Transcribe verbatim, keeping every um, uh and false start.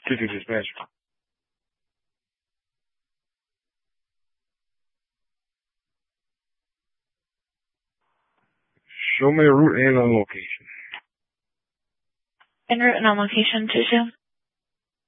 two two dispatch. Show me the route and on location. En route and on location, two two.